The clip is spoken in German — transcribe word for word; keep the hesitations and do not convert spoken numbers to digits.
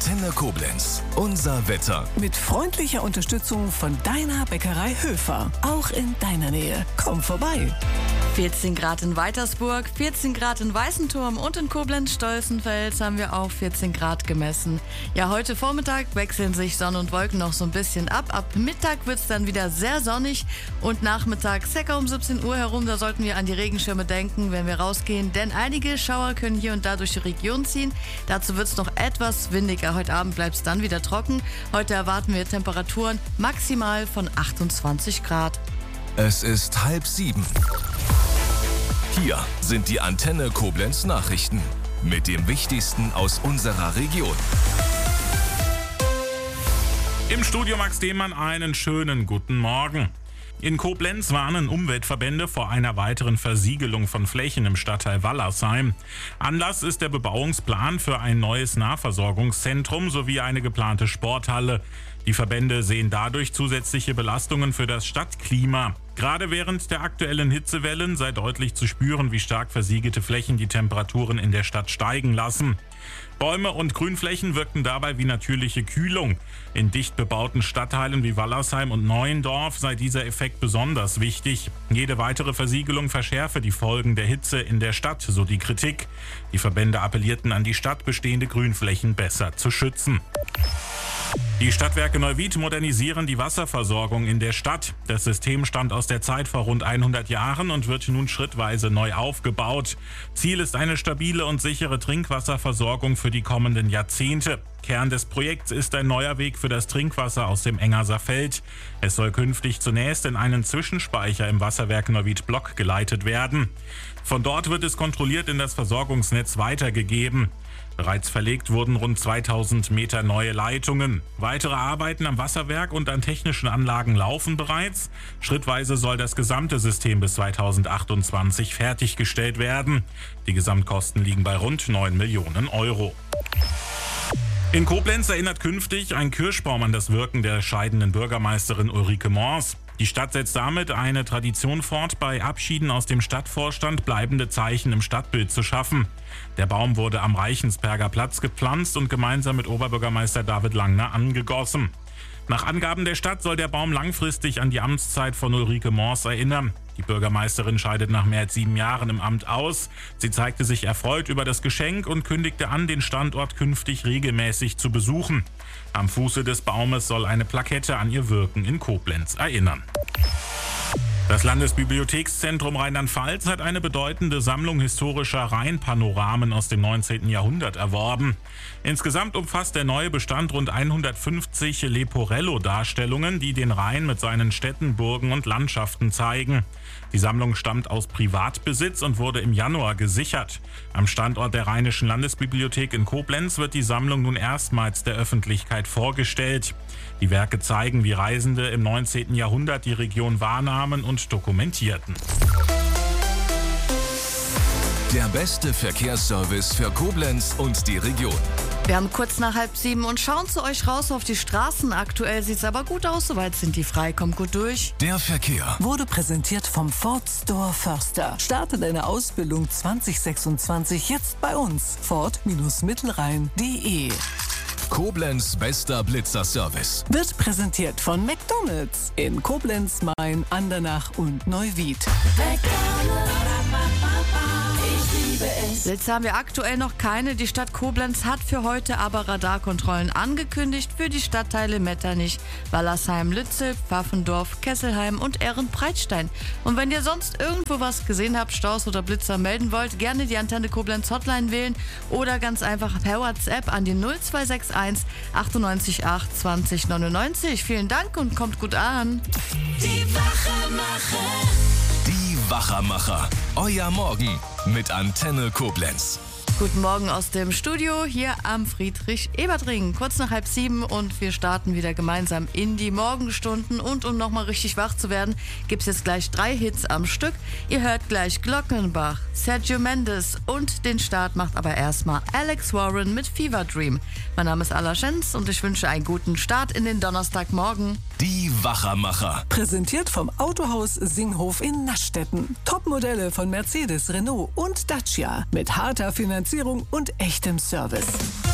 Antenne Koblenz. Unser Wetter. Mit freundlicher Unterstützung von deiner Bäckerei Höfer. Auch in deiner Nähe. Komm vorbei. vierzehn Grad in Weitersburg, vierzehn Grad in Weißenturm und in Koblenz-Stolzenfels haben wir auch vierzehn Grad gemessen. Ja, heute Vormittag wechseln sich Sonne und Wolken noch so ein bisschen ab. Ab Mittag wird es dann wieder sehr sonnig und nachmittags circa um siebzehn Uhr herum, da sollten wir an die Regenschirme denken, wenn wir rausgehen, denn einige Schauer können hier und da durch die Region ziehen. Dazu wird es noch etwas windiger. Heute Abend bleibt es dann wieder trocken. Heute erwarten wir Temperaturen maximal von achtundzwanzig Grad. Es ist halb sieben. Hier sind die Antenne Koblenz Nachrichten mit dem Wichtigsten aus unserer Region. Im Studio Max Demann einen schönen guten Morgen. In Koblenz warnen Umweltverbände vor einer weiteren Versiegelung von Flächen im Stadtteil Wallersheim. Anlass ist der Bebauungsplan für ein neues Nahversorgungszentrum sowie eine geplante Sporthalle. Die Verbände sehen dadurch zusätzliche Belastungen für das Stadtklima. Gerade während der aktuellen Hitzewellen sei deutlich zu spüren, wie stark versiegelte Flächen die Temperaturen in der Stadt steigen lassen. Bäume und Grünflächen wirkten dabei wie natürliche Kühlung. In dicht bebauten Stadtteilen wie Wallersheim und Neuendorf sei dieser Effekt besonders wichtig. Jede weitere Versiegelung verschärfe die Folgen der Hitze in der Stadt, so die Kritik. Die Verbände appellierten an die Stadt, bestehende Grünflächen besser zu schützen. Die Stadtwerke Neuwied modernisieren die Wasserversorgung in der Stadt. Das System stammt aus der Zeit vor rund hundert Jahren und wird nun schrittweise neu aufgebaut. Ziel ist eine stabile und sichere Trinkwasserversorgung für die kommenden Jahrzehnte. Kern des Projekts ist ein neuer Weg für das Trinkwasser aus dem Engerser Feld. Es soll künftig zunächst in einen Zwischenspeicher im Wasserwerk Neuwied Block geleitet werden. Von dort wird es kontrolliert in das Versorgungsnetz weitergegeben. Bereits verlegt wurden rund zweitausend Meter neue Leitungen. Weitere Arbeiten am Wasserwerk und an technischen Anlagen laufen bereits. Schrittweise soll das gesamte System bis zweitausendachtundzwanzig fertiggestellt werden. Die Gesamtkosten liegen bei rund neun Millionen Euro. In Koblenz erinnert künftig ein Kirschbaum an das Wirken der scheidenden Bürgermeisterin Ulrike Mors. Die Stadt setzt damit eine Tradition fort, bei Abschieden aus dem Stadtvorstand bleibende Zeichen im Stadtbild zu schaffen. Der Baum wurde am Reichensberger Platz gepflanzt und gemeinsam mit Oberbürgermeister David Langner angegossen. Nach Angaben der Stadt soll der Baum langfristig an die Amtszeit von Ulrike Mors erinnern. Die Bürgermeisterin scheidet nach mehr als sieben Jahren im Amt aus. Sie zeigte sich erfreut über das Geschenk und kündigte an, den Standort künftig regelmäßig zu besuchen. Am Fuße des Baumes soll eine Plakette an ihr Wirken in Koblenz erinnern. Das Landesbibliothekszentrum Rheinland-Pfalz hat eine bedeutende Sammlung historischer Rheinpanoramen aus dem neunzehnten Jahrhundert erworben. Insgesamt umfasst der neue Bestand rund hundertfünfzig Leporello-Darstellungen, die den Rhein mit seinen Städten, Burgen und Landschaften zeigen. Die Sammlung stammt aus Privatbesitz und wurde im Januar gesichert. Am Standort der Rheinischen Landesbibliothek in Koblenz wird die Sammlung nun erstmals der Öffentlichkeit vorgestellt. Die Werke zeigen, wie Reisende im neunzehnten Jahrhundert die Region wahrnahmen und dokumentierten. Der beste Verkehrsservice für Koblenz und die Region. Wir haben kurz nach halb sieben und schauen zu euch raus auf die Straßen. Aktuell sieht es aber gut aus, soweit sind die frei. Kommt gut durch. Der Verkehr Wurde präsentiert vom Ford Store Förster. Starte deine Ausbildung zwanzig sechsundzwanzig jetzt bei uns. Ford Mittelrhein punkt de. Koblenz bester Blitzerservice. Wird präsentiert von McDonald's in Koblenz, Main, Andernach und Neuwied. Blitze haben wir aktuell noch keine. Die Stadt Koblenz hat für heute aber Radarkontrollen angekündigt für die Stadtteile Metternich, Wallersheim, Lützel, Pfaffendorf, Kesselheim und Ehrenbreitstein. Und wenn ihr sonst irgendwo was gesehen habt, Staus oder Blitzer melden wollt, gerne die Antenne Koblenz Hotline wählen oder ganz einfach per WhatsApp an die null zwei sechs eins achtundneunzig acht zwanzig neunundneunzig. Vielen Dank und kommt gut an. Die Wachermacher. Die Wachermacher. Euer Morgen mit Antenne Koblenz. Guten Morgen aus dem Studio hier am Friedrich-Ebert-Ring. Kurz nach halb sieben und wir starten wieder gemeinsam in die Morgenstunden. Und um nochmal richtig wach zu werden, gibt es jetzt gleich drei Hits am Stück. Ihr hört gleich Glockenbach, Sergio Mendes und den Start macht aber erstmal Alex Warren mit Fever Dream. Mein Name ist Ala Schenz und ich wünsche einen guten Start in den Donnerstagmorgen. Die Wachermacher. Präsentiert vom Autohaus Singhof in Naschstetten. Topmodelle von Mercedes, Renault und Dacia mit harter Finanzierung und echtem Service.